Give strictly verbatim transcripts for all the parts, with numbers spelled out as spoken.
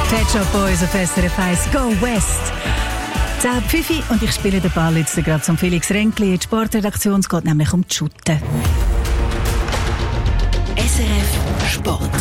Pet Shop Boys auf S R F eins Go West. zehn Pfiffi und ich spiele den Ball jetzt gerade zum Felix Renkli. Die Sportredaktion, es geht nämlich um die Schutte. S R F Sport.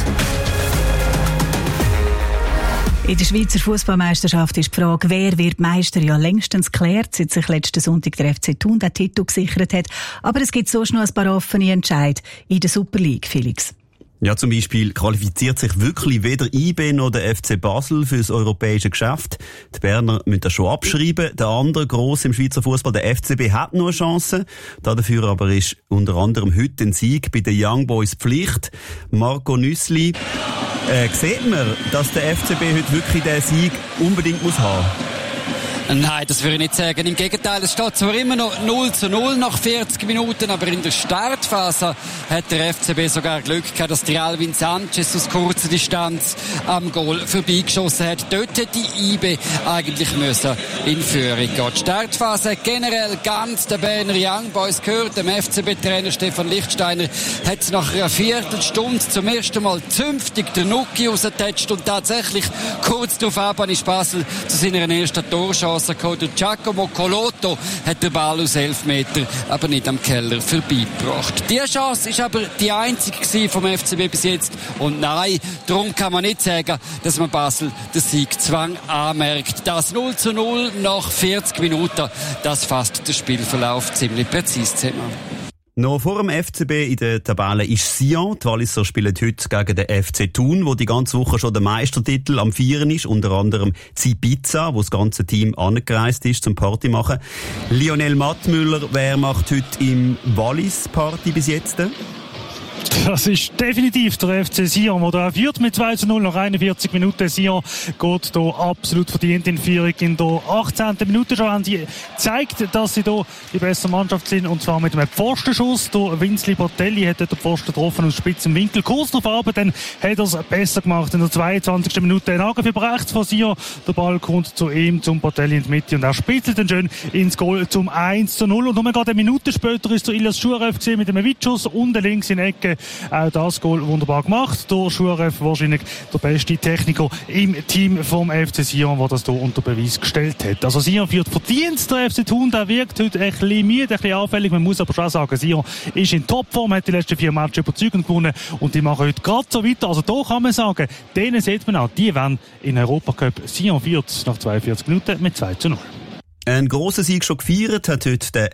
In der Schweizer Fußballmeisterschaft ist die Frage, wer wird Meister, ja längstens geklärt, seit sich letzten Sonntag der F C Thun den Titel gesichert hat. Aber es gibt sonst noch ein paar offene Entscheide in der Super League, Felix. Ja, zum Beispiel qualifiziert sich wirklich weder I B noch der F C Basel für das europäische Geschäft. Die Berner müssen das schon abschreiben. Der andere gross im Schweizer Fußball, der F C B, hat noch eine Chance. Dafür aber ist unter anderem heute ein Sieg bei den Young Boys Pflicht. Marco Nüssli, äh, sieht man, dass der F C B heute wirklich den Sieg unbedingt muss haben? Nein, das würde ich nicht sagen. Im Gegenteil, es steht zwar immer noch null zu null nach vierzig Minuten, aber in der Startphase hat der F C B sogar Glück gehabt, dass der Alvin Sanchez aus kurzer Distanz am Goal vorbeigeschossen hat. Dort hätte die I B eigentlich müssen in Führung gehen. Die Startphase generell ganz der Berner Young Boys gehört. Dem F C B-Trainer Stefan Lichtsteiner hat es nach einer Viertelstunde zum ersten Mal zünftig der Nuki rausgetatscht und tatsächlich kurz darauf ab ist Basel zu seiner ersten Torchance. Giacomo Colotto hat den Ball aus elf Metern, aber nicht am Keller vorbeigebracht. Diese Chance ist aber die einzige vom F C B bis jetzt. Und nein, darum kann man nicht sagen, dass man Basel den Siegzwang anmerkt. Das null zu null nach vierzig Minuten, das fasst den Spielverlauf ziemlich präzise zusammen. Noch vor dem F C B in der Tabelle ist Sion. Die Walliser spielen heute gegen den F C Thun, wo die ganze Woche schon der Meistertitel am Vieren ist. Unter anderem Zibiza, wo das ganze Team angereist ist zum Party machen. Lionel Mattmüller, wer macht heute im Wallis Party bis jetzt? Das ist definitiv der F C Sion, der da führt mit zwei zu null nach einundvierzig Minuten. Sion geht hier absolut verdient in Führung. In der achtzehnten Minute schon haben sie gezeigt, dass sie hier die bessere Mannschaft sind, und zwar mit einem Pfostenschuss. Der Vinzli Botelli hat den Pfosten getroffen aus spitzem Winkel. Kurz darauf aber, dann hat er es besser gemacht. In der zweiundzwanzigsten Minute ein Angriff rechts von Sion. Der Ball kommt zu ihm, zum Botelli in die Mitte, und er spitzelt dann schön ins Goal zum eins zu null. Und nur gerade eine Minute später ist der Ilyas Schurev mit einem Weitschuss unten links in die Ecke. Auch das Goal wunderbar gemacht. Der Schurev wahrscheinlich der beste Techniker im Team vom F C Sion, der das hier unter Beweis gestellt hat. Also Sion führt verdient. Der F C Thun, der wirkt heute ein bisschen müde, ein bisschen auffällig. Man muss aber schon sagen, Sion ist in Topform, hat die letzten vier Matches überzeugend gewonnen und die machen heute gerade so weiter. Also da kann man sagen, denen sieht man auch, die wollen in Europacup. Sion führt nach zweiundvierzig Minuten mit zwei zu null. Ein grosser Sieg schon gefeiert hat heute der